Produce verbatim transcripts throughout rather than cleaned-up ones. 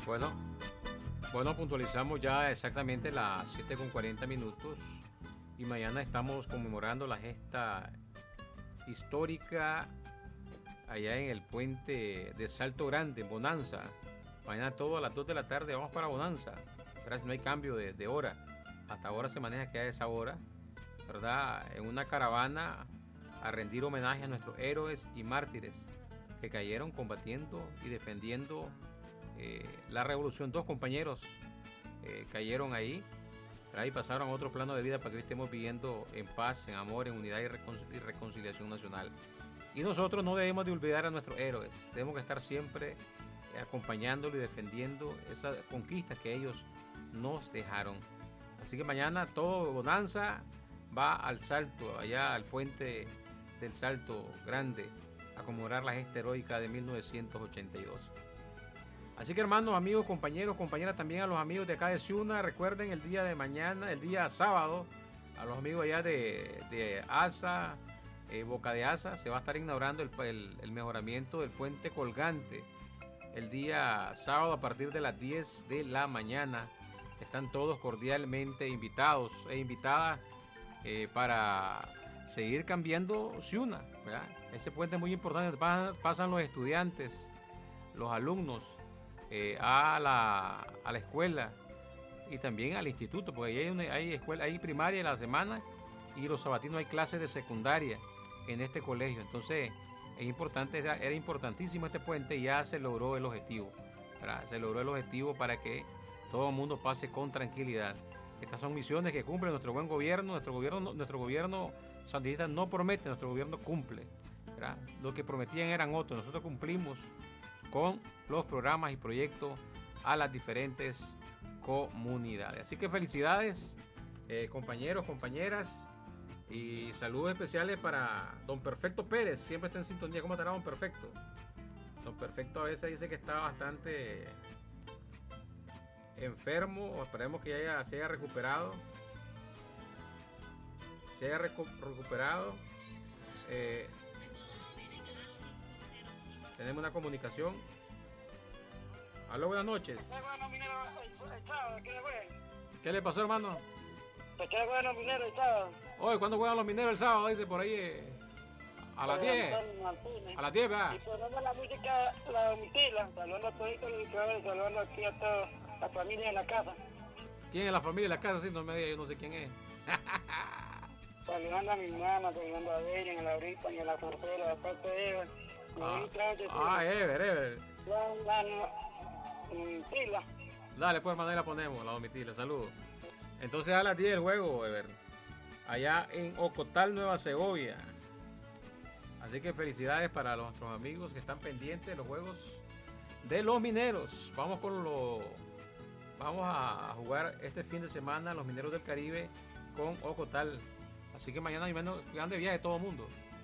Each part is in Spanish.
Bueno, bueno, puntualizamos ya exactamente las siete con cuarenta minutos y mañana estamos conmemorando la gesta histórica allá en el puente de Salto Grande, en Bonanza. Mañana todo a las dos de la tarde vamos para Bonanza. Gracias, no hay cambio de, de hora. Hasta ahora se maneja que a esa hora, ¿verdad? En una caravana a rendir homenaje a nuestros héroes y mártires que cayeron combatiendo y defendiendo eh, la revolución. Dos compañeros eh, cayeron ahí, ¿verdad? Y pasaron a otro plano de vida para que hoy estemos viviendo en paz, en amor, en unidad y, recon y reconciliación nacional. Y nosotros no debemos de olvidar a nuestros héroes. Tenemos que estar siempre acompañándolo y defendiendo esas conquistas que ellos nos dejaron. Así que mañana todo Bonanza va al Salto, allá al puente del Salto Grande, a conmemorar la gesta heroica de mil novecientos ochenta y dos. Así que hermanos, amigos, compañeros, compañeras, también a los amigos de acá de Ciuna, recuerden el día de mañana, el día sábado, a los amigos allá de, de Asa, eh, Boca de Asa, se va a estar inaugurando el, el, el mejoramiento del puente colgante el día sábado a partir de las diez de la mañana. Están todos cordialmente invitados e invitadas eh, para seguir cambiando Ciuna, ¿verdad? Ese puente es muy importante. Pasan los estudiantes, los alumnos eh, a, la, a la escuela y también al instituto, porque ahí hay, una, hay, escuela, hay primaria en la semana y los sabatinos hay clases de secundaria en este colegio. Entonces es importante, era, era importantísimo este puente y ya se logró el objetivo, ¿verdad? Se logró el objetivo para que todo el mundo pase con tranquilidad. Estas son misiones que cumple nuestro buen gobierno. Nuestro gobierno, nuestro gobierno sandinista no promete, nuestro gobierno cumple, ¿verdad? Lo que prometían eran otros. Nosotros cumplimos con los programas y proyectos a las diferentes comunidades. Así que felicidades, eh, compañeros, compañeras, y saludos especiales para don Perfecto Pérez. Siempre está en sintonía. ¿Cómo estará don Perfecto? Don Perfecto a veces dice que está bastante enfermo, esperemos que haya, se haya recuperado se haya recu recuperado eh, tenemos una comunicación. Aló, buenas noches. ¿Qué le pasó, hermano? Oye, ¿cuándo juegan los mineros el sábado? Dice por ahí eh, a las diez. A las diez, ¿verdad? Y ponemos la música, la mitila, saludando a todos los educadores, saludando aquí a toda la familia en la casa. ¿Quién es la familia en la casa? Sí, no me diga, yo no sé quién es. Saludando a mi mamá, saludando a Beren, a la Brita, y a la Portera, a la parte de Ever. Ah, ah Ever, Ever. La mitila. Dale, pues, hermano, ahí la ponemos, la domitila, saludos. Entonces a las diez el juego, Ever. Allá en Ocotal, Nueva Segovia. Así que felicidades para nuestros amigos que están pendientes de los juegos de los mineros. Vamos con lo, vamos a jugar este fin de semana los Mineros del Caribe con Ocotal. Así que mañana hay menos grande viaje todo el mundo.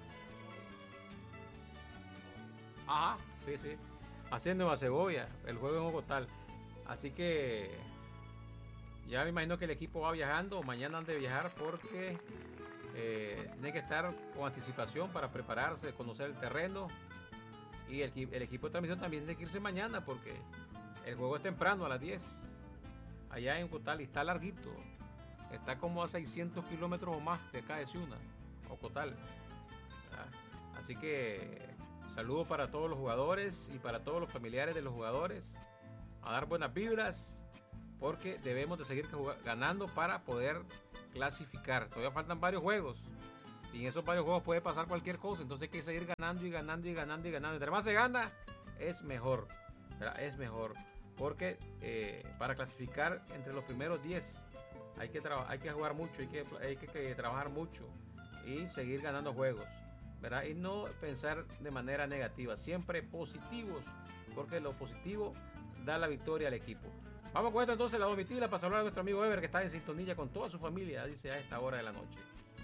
Ajá, sí, sí. Así en Nueva Segovia, el juego en Ocotal. Así que ya me imagino que el equipo va viajando. Mañana han de viajar porque eh, tiene que estar con anticipación para prepararse, conocer el terreno. Y el, el equipo de transmisión también tiene que irse mañana porque el juego es temprano, a las diez. Allá en Ocotal, y está larguito. Está como a seiscientos kilómetros o más de acá de Ciuna, Ocotal. Así que saludos para todos los jugadores y para todos los familiares de los jugadores. A dar buenas vibras porque debemos de seguir ganando para poder clasificar. Todavía faltan varios juegos. Y en esos varios juegos puede pasar cualquier cosa. Entonces hay que seguir ganando y ganando y ganando y ganando. Entre más se gana, es mejor, ¿verdad? Es mejor. Porque eh, para clasificar entre los primeros diez hay que, hay que jugar mucho, hay que, hay que, que trabajar mucho y seguir ganando juegos, ¿verdad? Y no pensar de manera negativa, siempre positivos, porque lo positivo da la victoria al equipo. Vamos con esto entonces, la domitila, para saludar a nuestro amigo Ever, que está en sintonía con toda su familia, dice, a esta hora de la noche.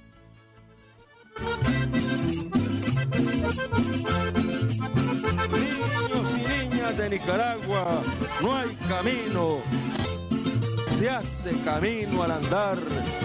Niños y niñas de Nicaragua, no hay camino, se hace camino al andar.